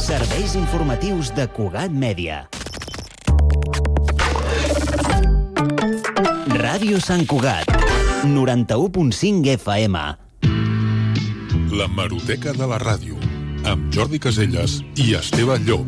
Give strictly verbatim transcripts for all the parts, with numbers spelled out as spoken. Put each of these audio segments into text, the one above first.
Serveis informatius de Cugat Mèdia. Ràdio Sant Cugat, noranta-u punt cinc F M. La Hemeroteca de la Ràdio, amb Jordi Casellas i Esteve Llop.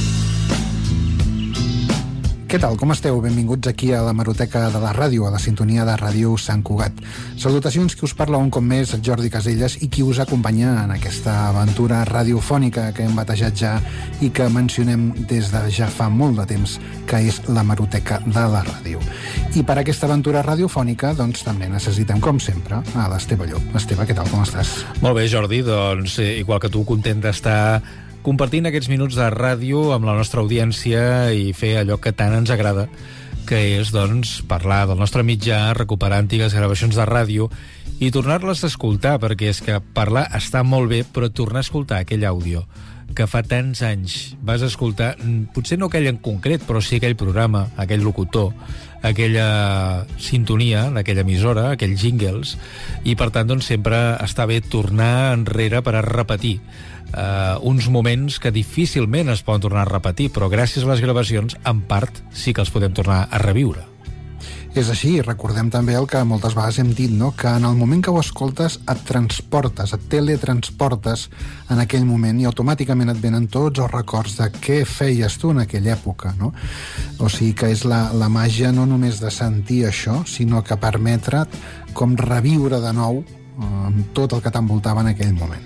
Què tal, com esteu? Benvinguts aquí a la Hemeroteca de la Ràdio, a la sintonia de Ràdio Sant Cugat. Salutacions, qui us parla un cop més, Jordi Casellas, i qui us acompanya en aquesta aventura radiofònica que hem batejat ja i que mencionem des de ja fa molt de temps, que és la Hemeroteca de la Ràdio. I per aquesta aventura radiofònica, doncs, també necessitem, com sempre, a l'Esteve Llop. Esteve, què tal, com estàs? Molt bé, Jordi, doncs, eh, igual que tu, content d'estar compartint aquests minuts de ràdio amb la nostra audiència i fer allò que tant ens agrada, que és, doncs, parlar del nostre mitjà, recuperar antigues gravacions de ràdio i tornar-les a escoltar, perquè és que parlar està molt bé, però tornar a escoltar aquell àudio que fa tants anys vas escoltar, potser no aquell en concret, però sí aquell programa, aquell locutor, aquella sintonia d'aquella emissora, aquells jingles, i per tant, doncs, sempre està bé tornar enrere per a repetir Uh, uns moments que difícilment es poden tornar a repetir, però gràcies a les gravacions, en part, sí que els podem tornar a reviure. És així, recordem també el que moltes vegades hem dit, no? Que en el moment que ho escoltes et transportes, et teletransportes en aquell moment i automàticament et venen tots els records de què feies tu en aquella època, no? O sigui que és la, la màgia no només de sentir això, sinó que permetre't com reviure de nou eh, tot el que t'envoltava en aquell moment.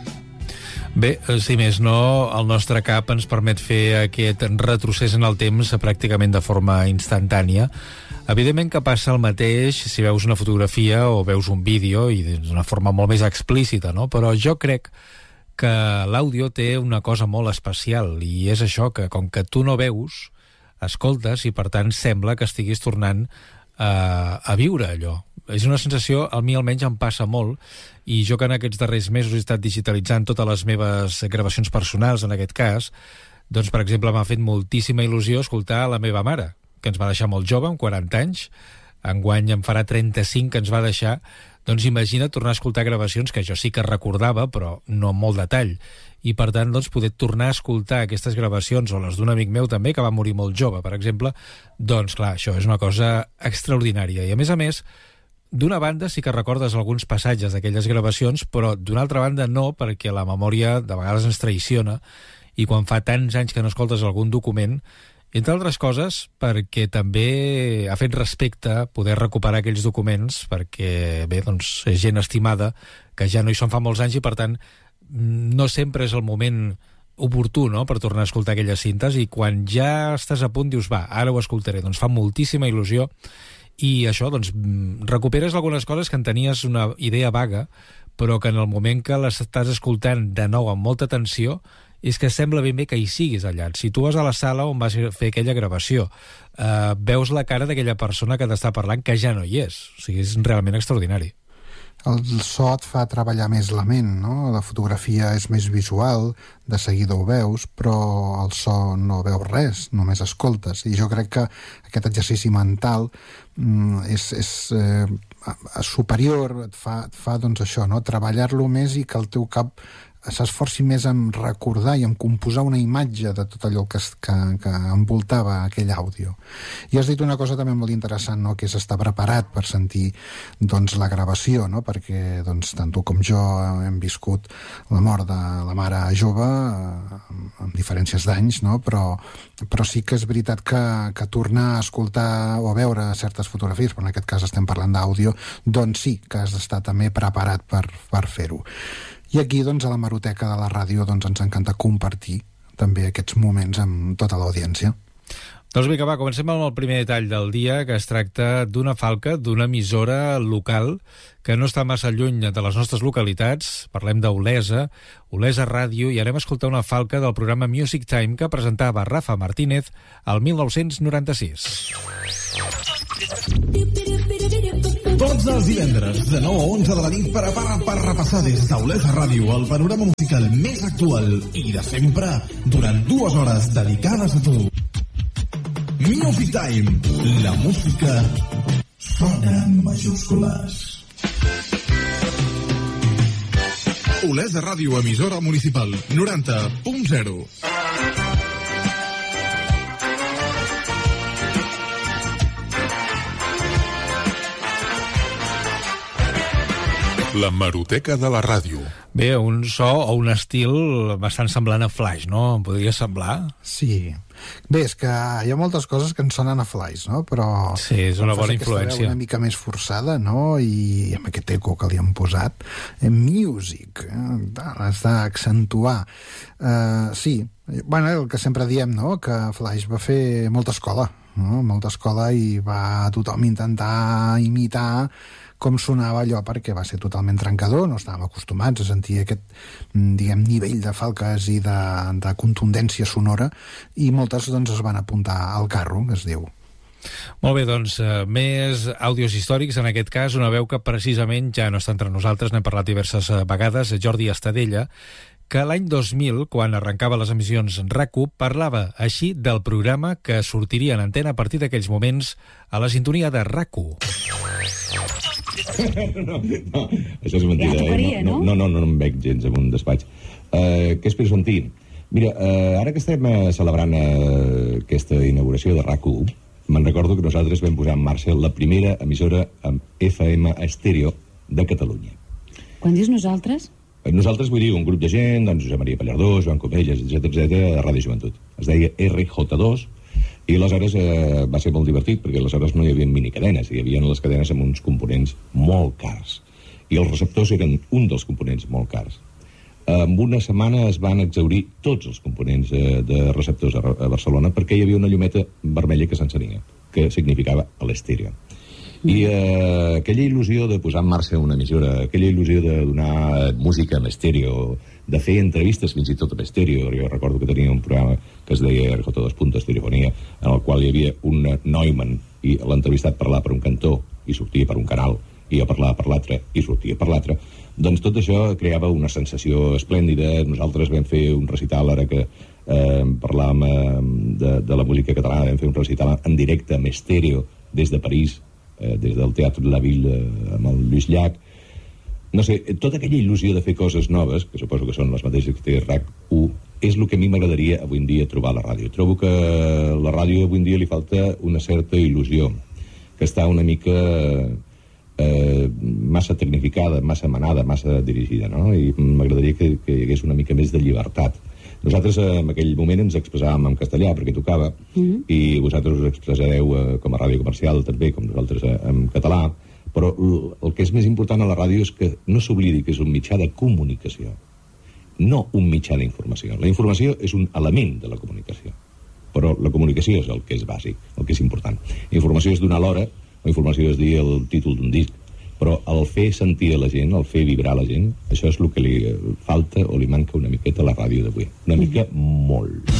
Bé, si més no, el nostre cap ens permet fer aquest retrocés en el temps pràcticament de forma instantània. Evidentment que passa el mateix si veus una fotografia o veus un vídeo i d'una forma molt més explícita, no? Però jo crec que l'àudio té una cosa molt especial i és això, que com que tu no veus, escoltes i per tant sembla que estiguis tornant a, a viure allò. És una sensació, a mi almenys em passa molt, i jo que en aquests darrers mesos he estat digitalitzant totes les meves gravacions personals, en aquest cas, doncs, per exemple, m'ha fet moltíssima il·lusió escoltar la meva mare, que ens va deixar molt jove, amb quaranta anys, enguany em farà trenta-cinc, que ens va deixar. Doncs imagina tornar a escoltar gravacions que jo sí que recordava, però no amb molt detall. I per tant, doncs, poder tornar a escoltar aquestes gravacions, o les d'un amic meu també, que va morir molt jove, per exemple, doncs clar, això és una cosa extraordinària. I a més a més, d'una banda sí que recordes alguns passatges d'aquelles gravacions, però d'una altra banda no, perquè la memòria de vegades ens traiciona, i quan fa tants anys que no escoltes algun document, entre altres coses perquè també ha fet respecte poder recuperar aquells documents, perquè bé, doncs és gent estimada que ja no hi són fa molts anys i per tant no sempre és el moment oportú, no?, per tornar a escoltar aquelles cintes, i quan ja estàs a punt dius, va, ara ho escoltaré. Doncs fa moltíssima il·lusió. I això, doncs, recuperes algunes coses que en tenies una idea vaga, però que en el moment que les estàs escoltant de nou amb molta atenció, és que sembla ben bé que hi siguis allà. Si tu vas a la sala on vas fer aquella gravació, eh, veus la cara d'aquella persona que t'està parlant que ja no hi és. O sigui, és realment extraordinari. El so et fa treballar més la ment, no? La fotografia és més visual, de seguida ho veus, però el so no veus res, només escoltes. I jo crec que aquest exercici mental mm, és, és eh, superior, et fa, et fa doncs això, no? Treballar-lo més i que el teu cap s'esforci més en recordar i en composar una imatge de tot allò que, que, que envoltava aquell àudio. I has dit una cosa també molt interessant, no?, que és estar preparat per sentir doncs, la gravació, no?, perquè doncs, tant tu com jo hem viscut la mort de la mare jove, amb diferències d'anys, no?, però, però sí que és veritat que, que tornar a escoltar o a veure certes fotografies, però en aquest cas estem parlant d'àudio, doncs sí que has d'estar també preparat per, per fer-ho. I aquí, doncs, a la Hemeroteca de la Ràdio, doncs, ens encanta compartir també aquests moments amb tota l'audiència. Doncs vinga, va, comencem amb el primer detall del dia, que es tracta d'una falca, d'una emissora local que no està massa lluny de les nostres localitats. Parlem d'Olesa, Olesa Ràdio, i anem a escoltar una falca del programa Music Time que presentava Rafa Martínez al mil nou-cents noranta-sis. Tots els divendres, de nou a onze de la nit, prepara per repassar des d'Olesa Ràdio el panorama musical més actual i de sempre, durant dues hores dedicades a tu. Music Time, la música sona en majúscules. Olesa Ràdio, emissora municipal, noranta punt zero. L'hemeroteca de la ràdio. Bé, un so o un estil bastant semblant a Flash, no? Em podria semblar? Sí. Bé, és que hi ha moltes coses que ens sonen a Flash, no? Però... Sí, és una bona influència. Una mica més forçada, no? I amb aquest eco que li han posat. Eh, music, eh? Has d'accentuar. Uh, sí, bueno, el que sempre diem, no? Que Flash va fer molta escola, no? Molta escola i va tothom intentar imitar com sonava allò, perquè va ser totalment trencador, no estàvem acostumats a sentir aquest, diguem, nivell de falques i de, de contundència sonora, i moltes doncs es van apuntar al carro, que es diu. Molt bé, doncs, eh, més àudios històrics, en aquest cas, una veu que precisament ja no està entre nosaltres, n'hem parlat diverses vegades, Jordi Estadella, que l'any dos mil, quan arrencava les emissions RAC1, parlava així del programa que sortiria en antena a partir d'aquells moments a la sintonia de RAC1. No, no, això és mentida, eh? No, no, no, no, no em veig gens en un despatx. Uh, què espero sentir? Mira, uh, ara que estem uh, celebrant uh, aquesta inauguració de RAC1, me'n recordo que nosaltres vam posar en marxa la primera emissora amb F M estèreo de Catalunya. Quan dius nosaltres? Nosaltres, vull dir, un grup de gent, doncs Josep Maria Pallardós, Joan Comelles, etcètera, etcètera, de Ràdio Joventut. Es deia R J dos, i aleshores eh, va ser molt divertit, perquè aleshores no hi havia minicadenes, hi havia les cadenes amb uns components molt cars, i els receptors eren un dels components molt cars. En una setmana es van exhaurir tots els components eh, de receptors a, a Barcelona, perquè hi havia una llumeta vermella que s'encenia, que significava l'estèreo. I eh, aquella il·lusió de posar en marxa una emissora, aquella il·lusió de donar música amb estèreo, de fer entrevistes fins i tot amb estèreo. Jo recordo que tenia un programa que es deia R J dos Punto Estereofonia, en el qual hi havia un Neumann i l'entrevistat parlava per un cantó i sortia per un canal, i jo parlava per l'altre i sortia per l'altre. Doncs tot això creava una sensació esplèndida. Nosaltres vam fer un recital, ara que eh, parlàvem eh, de, de la música catalana, vam fer un recital en directe amb estèreo des de París, eh, des del Teatre de la Ville eh, amb el Lluís Llach. No sé, tota aquella il·lusió de fer coses noves, que suposo que són les mateixes que té RAC1, és el que a mi m'agradaria avui en dia trobar a la ràdio. Trobo que a la ràdio avui en dia li falta una certa il·lusió, que està una mica eh, massa tecnificada, massa manada, massa dirigida, no? I m'agradaria que, que hi hagués una mica més de llibertat. Nosaltres eh, en aquell moment ens expressàvem en castellà perquè tocava, mm-hmm. i vosaltres us expressareu eh, com a ràdio comercial també, com nosaltres eh, en català, però el que és més important a la ràdio és que no s'oblidi que és un mitjà de comunicació, no un mitjà d'informació. La informació és un element de la comunicació, però la comunicació és el que és bàsic, el que és important. La informació és donar l'hora, la informació és dir el títol d'un disc, però el fer sentir a la gent, el fer vibrar a la gent, això és el que li falta o li manca una miqueta a la ràdio d'avui. Una mica molt.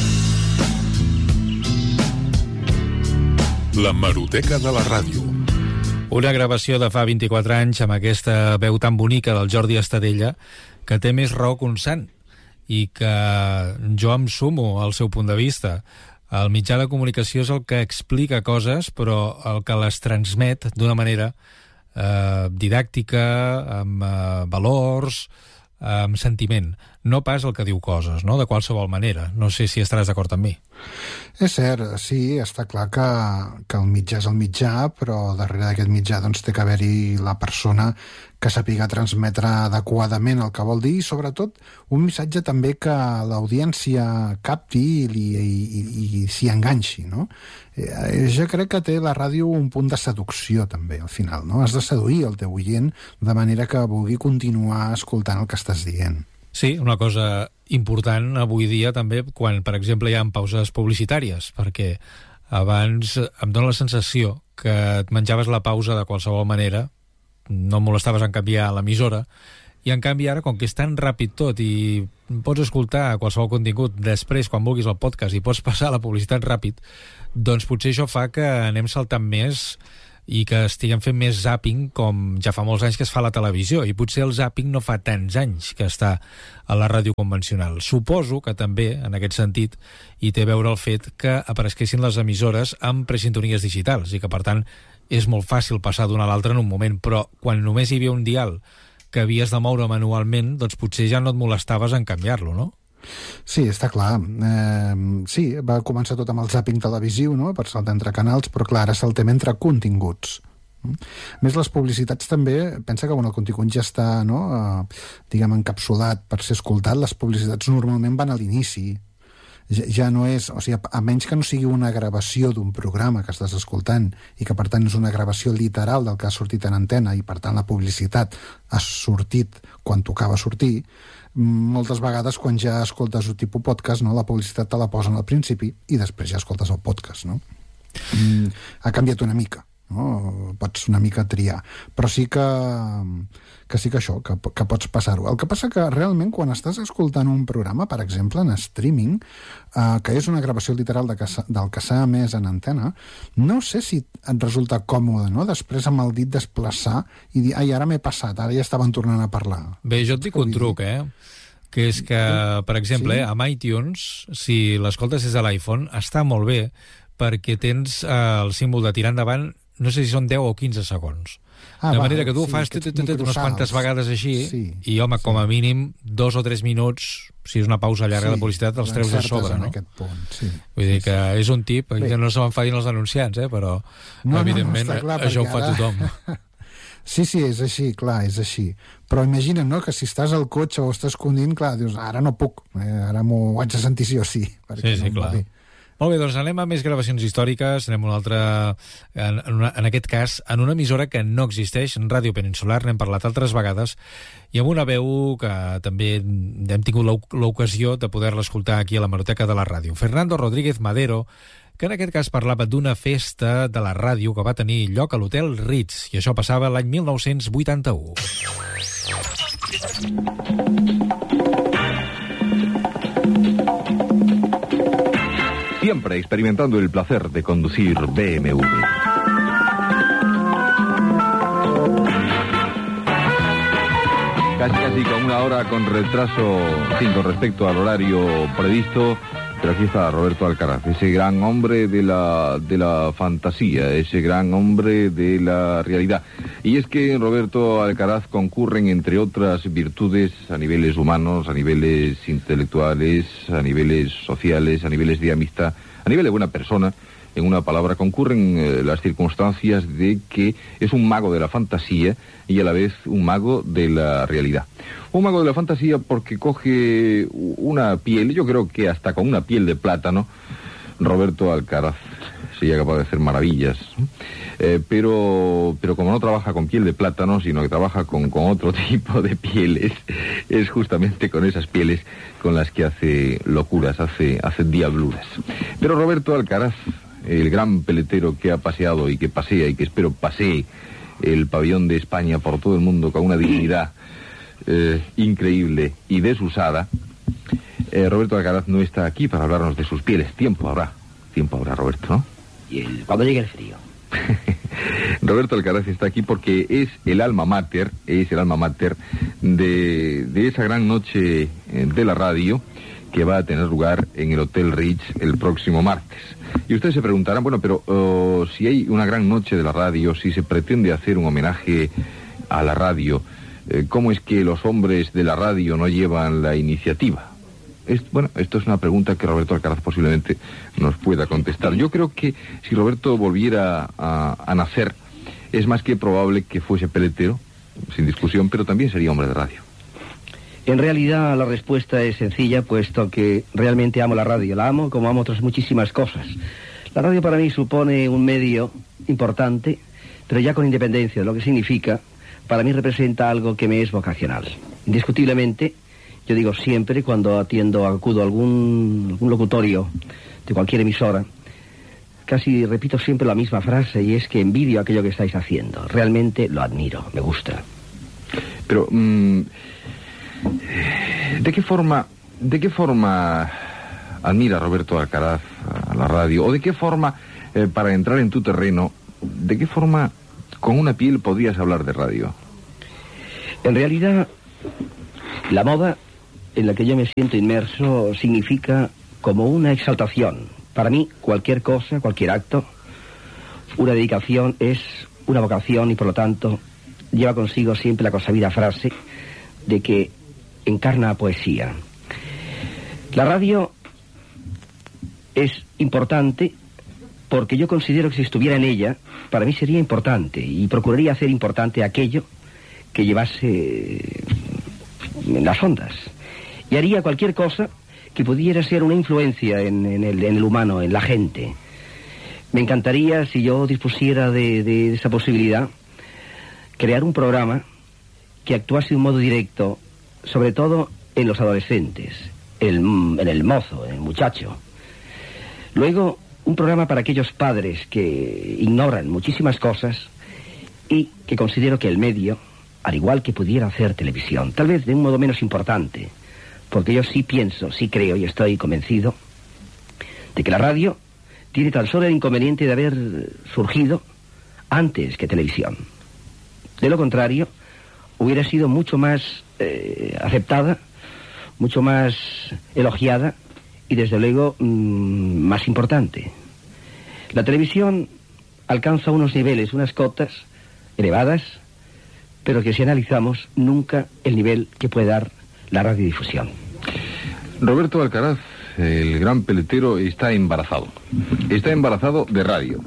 L'hemeroteca de la ràdio. Una gravació de fa vint-i-quatre anys amb aquesta veu tan bonica del Jordi Estadella, que té més raó que un sant, i que jo em sumo al seu punt de vista. El mitjà de comunicació és el que explica coses, però el que les transmet d'una manera eh, didàctica, amb eh, valors, eh, amb sentiment. No pas el que diu coses, no? De qualsevol manera. No sé si estaràs d'acord amb mi. És cert, sí, està clar que, que el mitjà és el mitjà, però darrere d'aquest mitjà doncs, té que haver-hi la persona que sàpiga transmetre adequadament el que vol dir, i sobretot un missatge també que l'audiència capti i, i, i, i s'hi enganxi, no? Eh, jo crec que té la ràdio un punt de seducció també, al final, no? Has de seduir el teu oient de manera que vulgui continuar escoltant el que estàs dient. Sí, una cosa important avui dia també quan, per exemple, hi ha pauses publicitàries, perquè abans em dóna la sensació que et menjaves la pausa de qualsevol manera, no molestaves en canviar l'emissora, i en canvi ara, com que és tan ràpid tot i pots escoltar qualsevol contingut després, quan vulguis, el podcast, i pots passar la publicitat ràpid, doncs potser això fa que anem saltant més i que estiguem fent més zapping, com ja fa molts anys que es fa a la televisió, i potser el zapping no fa tants anys que està a la ràdio convencional. Suposo que també, en aquest sentit, hi té a veure el fet que apareguessin les emissores amb presintonies digitals, i que, per tant, és molt fàcil passar d'una a l'altra en un moment, però quan només hi havia un dial que havies de moure manualment, doncs potser ja no et molestaves en canviar-lo, no? Sí, està clar. Eh, sí, va començar tot amb el zàping televisiu, no?, per saltar entre canals, però clar, ara saltem entre continguts. A més, les publicitats també, pensa que quan el contingut ja està, no, eh, diguem, encapsulat per ser escoltat, les publicitats normalment van a l'inici. Ja, ja no és, o sigui, a menys que no sigui una gravació d'un programa que estàs escoltant i que per tant és una gravació literal del que ha sortit en antena i per tant la publicitat ha sortit quan tocava sortir, moltes vegades quan ja escoltes un tipus podcast, no, la publicitat te la posen al principi i després ja escoltes el podcast, no? Mm, ha canviat una mica, no? Pots una mica triar, però sí que que sí que això, que, que pots passar-ho. El que passa que realment quan estàs escoltant un programa, per exemple, en streaming, eh, que és una gravació literal de que del que s'ha emès en antena, no sé si et resulta còmode, no?, després amb el dit desplaçar i dir, ai, ara m'he passat, ara ja estaven tornant a parlar. Bé, jo et dic un truc, eh? Que és que, per exemple, sí? amb iTunes, si l'escoltes des de l'iPhone, està molt bé, perquè tens eh, el símbol de tirar endavant, no sé si són deu o quinze segons. Ah, de va, manera que tu ho sí, fas t -t -t -t unes quantes vegades així, sí, i home, sí. com a mínim dos o tres minuts, si és una pausa llarga sí, de publicitat, els treus a sobre, no? Punt, sí. Vull dir que sí. és un tip, que no se m'enfadin els anunciants, eh? Però no, evidentment no, no, clar, això ho fa ara... tothom. Sí, sí, és així, clar, és així. Però imagina't, no?, que si estàs al cotxe o estàs condint, clar, dius, ara no puc, eh, ara m'ho haig de sentir sí o sí. Sí, sí, no clar. Molt bé, doncs anem a més gravacions històriques, anem a una altra, en, en, una, en aquest cas, en una emissora que no existeix, en Ràdio Peninsular, n'hem parlat altres vegades, i amb una veu que també hem tingut l'ocasió de poder-la escoltar aquí a la Hemeroteca de la Ràdio. Fernando Rodríguez Madero, que en aquest cas parlava d'una festa de la ràdio que va tenir lloc a l'Hotel Ritz, i això passava l'any mil nou-cents vuitanta-u. Siempre experimentando el placer de conducir B M W. Casi casi con una hora con retraso, sin con respecto al horario previsto, pero aquí está Roberto Alcaraz, ese gran hombre de la, de la fantasía, ese gran hombre de la realidad. Y es que en Roberto Alcaraz concurren, entre otras virtudes, a niveles humanos, a niveles intelectuales, a niveles sociales, a niveles de amistad, a nivel de buena persona, en una palabra, concurren eh, las circunstancias de que es un mago de la fantasía y a la vez un mago de la realidad. Un mago de la fantasía porque coge una piel, yo creo que hasta con una piel de plátano, Roberto Alcaraz sería capaz de hacer maravillas. Eh, pero, pero como no trabaja con piel de plátano, sino que trabaja con, con otro tipo de pieles, es justamente con esas pieles con las que hace locuras, hace, hace diabluras. Pero Roberto Alcaraz, el gran peletero que ha paseado y que pasea y que espero pasee el pabellón de España por todo el mundo con una dignidad eh, increíble y desusada, eh, Roberto Alcaraz no está aquí para hablarnos de sus pieles. Tiempo habrá, tiempo habrá, Roberto, ¿no? Y el, cuando llegue el frío. Roberto Alcaraz está aquí porque es el alma mater, es el alma mater de, de esa gran noche de la radio que va a tener lugar en el Hotel Ritz el próximo martes. Y ustedes se preguntarán, bueno, pero uh, si hay una gran noche de la radio, si se pretende hacer un homenaje a la radio, eh, ¿cómo es que los hombres de la radio no llevan la iniciativa? Es, bueno, esto es una pregunta que Roberto Alcaraz posiblemente nos pueda contestar. Yo creo que si Roberto volviera a, a nacer, es más que probable que fuese peletero, sin discusión, pero también sería hombre de radio. En realidad la respuesta es sencilla, puesto que realmente amo la radio. La amo como amo otras muchísimas cosas. La radio para mí supone un medio importante, pero ya con independencia de lo que significa, para mí representa algo que me es vocacional. Indiscutiblemente, yo digo siempre, cuando atiendo, acudo a algún, algún locutorio de cualquier emisora, casi repito siempre la misma frase, y es que envidio aquello que estáis haciendo. Realmente lo admiro, me gusta. Pero, mmm, ¿de qué forma, de qué forma admira Roberto Alcaraz a la radio? ¿O de qué forma, eh, para entrar en tu terreno, de qué forma con una piel podrías hablar de radio? En realidad, la moda en la que yo me siento inmerso significa como una exaltación. Para mí, cualquier cosa, cualquier acto, una dedicación es una vocación y, por lo tanto, lleva consigo siempre la consabida frase de que encarna poesía. La radio es importante porque yo considero que si estuviera en ella, para mí sería importante y procuraría hacer importante aquello que llevase en las ondas. Y haría cualquier cosa que pudiera ser una influencia en, en, el, en el humano, en la gente. Me encantaría, si yo dispusiera de, de esa posibilidad, crear un programa que actuase de un modo directo, sobre todo en los adolescentes, el, en el mozo, en el muchacho. Luego, un programa para aquellos padres que ignoran muchísimas cosas y que considero que el medio, al igual que pudiera hacer televisión, tal vez de un modo menos importante, porque yo sí pienso, sí creo y estoy convencido de que la radio tiene tan solo el inconveniente de haber surgido antes que televisión. De lo contrario, hubiera sido mucho más eh, aceptada, mucho más elogiada y desde luego mmm, más importante. La televisión alcanza unos niveles, unas cotas elevadas, pero que si analizamos nunca el nivel que puede dar la radiodifusión. Roberto Alcaraz, el gran peletero, está embarazado. Está embarazado de radio.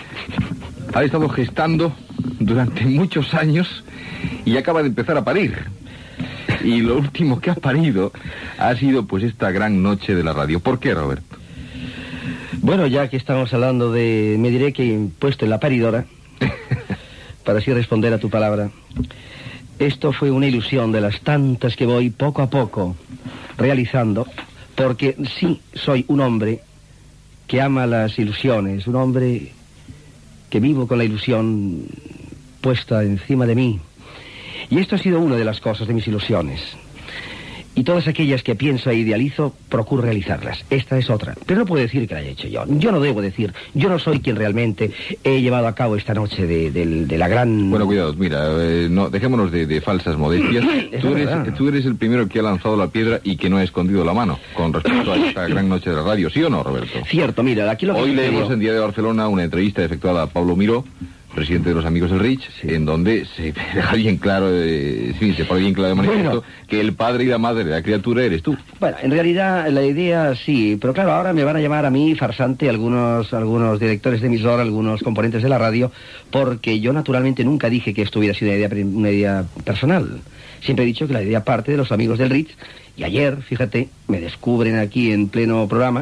Ha estado gestando durante muchos años y acaba de empezar a parir. Y lo último que ha parido ha sido pues esta gran noche de la radio. ¿Por qué, Roberto? Bueno, ya que estamos hablando de... me diré que he puesto en la paridora, para así responder a tu palabra. Esto fue una ilusión de las tantas que voy poco a poco realizando, porque sí soy un hombre que ama las ilusiones, un hombre que vivo con la ilusión puesta encima de mí. Y esto ha sido una de las cosas de mis ilusiones. Y todas aquellas que pienso e idealizo, procuro realizarlas. Esta es otra. Pero no puedo decir que la haya hecho yo. Yo no debo decir. Yo no soy quien realmente he llevado a cabo esta noche de, de, de la gran... Bueno, cuidado, mira, eh, no, dejémonos de, de falsas modestias. tú, eres, tú eres el primero que ha lanzado la piedra y que no ha escondido la mano con respecto a esta gran noche de la radio. ¿Sí o no, Roberto? Cierto, mira, aquí lo que... Hoy leemos en Día de Barcelona una entrevista efectuada a Pablo Miró, presidente de los Amigos del Rich, sí, en donde se deja bien claro, eh, sí, se pone bien claro de manifiesto, bueno, que el padre y la madre de la criatura eres tú. Bueno, en realidad la idea sí, pero claro, ahora me van a llamar a mí farsante algunos, algunos directores de emisora, algunos componentes de la radio, porque yo naturalmente nunca dije que esto hubiera sido una idea, una idea personal. Siempre he dicho que la idea parte de los Amigos del Rich, y ayer, fíjate, me descubren aquí en pleno programa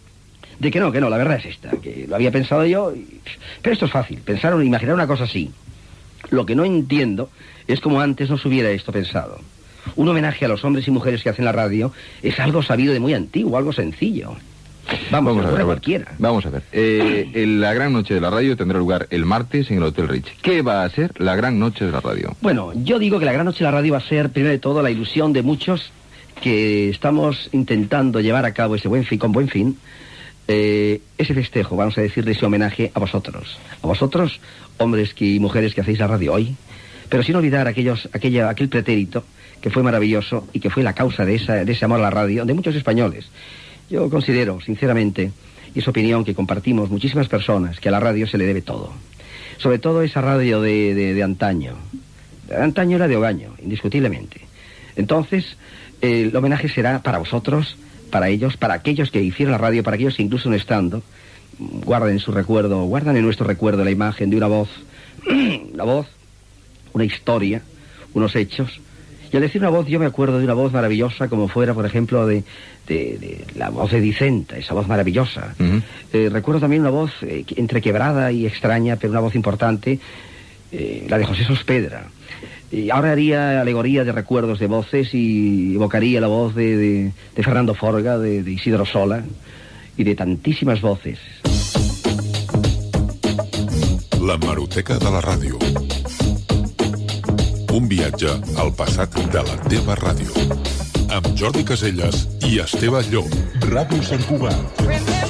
de que no, que no, la verdad es esta, que lo había pensado yo, y... pero esto es fácil, pensar o imaginar una cosa así. Lo que no entiendo es cómo antes no se hubiera esto pensado. Un homenaje a los hombres y mujeres que hacen la radio es algo sabido de muy antiguo, algo sencillo. Vamos, Vamos a ver, cualquiera. Vamos a ver. Eh, el, la gran noche de la radio tendrá lugar el martes en el Hotel Rich. ¿Qué va a ser la gran noche de la radio? Bueno, yo digo que la gran noche de la radio va a ser, primero de todo, la ilusión de muchos que estamos intentando llevar a cabo ese buen fin, con buen fin, Eh, ese festejo, vamos a decirle ese homenaje a vosotros, a vosotros, hombres que, y mujeres que hacéis la radio hoy, pero sin olvidar aquellos, aquella, aquel pretérito que fue maravilloso y que fue la causa de, esa, de ese amor a la radio de muchos españoles. Yo considero, sinceramente, y es opinión que compartimos muchísimas personas, que a la radio se le debe todo, sobre todo esa radio de, de, de antaño. De antaño era de Ogaño, indiscutiblemente. Entonces, eh, el homenaje será para vosotros, para ellos, para aquellos que hicieron la radio, para aquellos que incluso no estando, guarden en su recuerdo, guardan en nuestro recuerdo la imagen de una voz, la voz, una historia, unos hechos. Y al decir una voz, yo me acuerdo de una voz maravillosa, como fuera, por ejemplo, de, de, de la voz de Dicenta, esa voz maravillosa. Uh-huh. Eh, recuerdo también una voz eh, entrequebrada y extraña, pero una voz importante, eh, la de José Sospedra. Y ahora haría alegoría de recuerdos de voces y evocaría la voz de, de, de Fernando Forga, de, de Isidro Sola y de tantísimas voces. La Hemeroteca de la ràdio. Un viatge al passat de la teva ràdio. Amb Jordi Casellas i Esteve Llop. Ràdio Sant Cugat.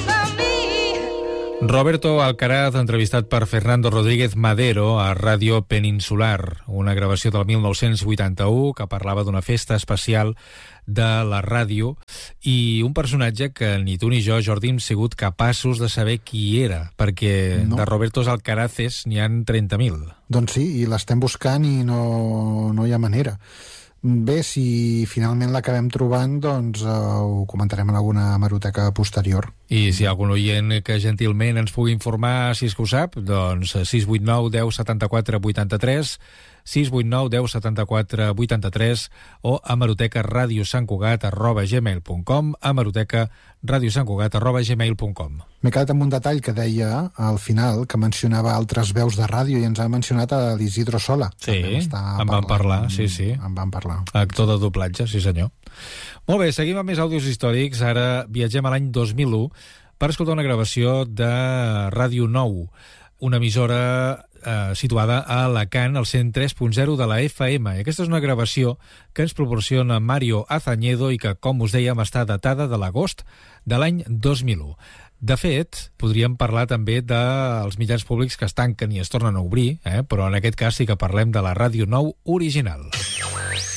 Roberto Alcaraz, entrevistat per Fernando Rodríguez Madero a Ràdio Peninsular, una gravació del mil nou-cents vuitanta-u que parlava d'una festa especial de la ràdio i un personatge que ni tu ni jo, Jordi, hem sigut capaços de saber qui era, perquè no. De Robertos Alcaraces n'hi han trenta mil. Doncs sí, i l'estem buscant i no, no hi ha manera. Bé, si finalment l'acabem trobant, doncs eh, ho comentarem en alguna hemeroteca posterior. I si hi ha algun oient que gentilment ens pugui informar, si és que ho sap, doncs sis vuit nou deu setanta-quatre vuitanta-tres, sis vuit nou deu setanta-quatre vuitanta-tres o hemeroteca radiosantcugat arroba gmail punt com, hemeroteca radiosantcugat arroba gmail punt com. M'he quedat amb un detall que deia al final, que mencionava altres veus de ràdio, i ens ha mencionat a l'Isidro Sola. Sí, en van parlar, sí, sí. En van parlar. Actor de doblatge, sí senyor. Molt bé, seguim amb més àudios històrics. Ara viatgem a l'any dos mil u per escoltar una gravació de Ràdio nou, una emissora eh, situada a Alacant, al cent tres punt zero de la F M. I aquesta és una gravació que ens proporciona Mario Azañedo i que, com us dèiem, està datada de l'agost de l'any dos mil u. De fet, podríem parlar també dels mitjans públics que es tanquen i es tornen a obrir, eh? Però en aquest cas sí que parlem de la Ràdio nou original.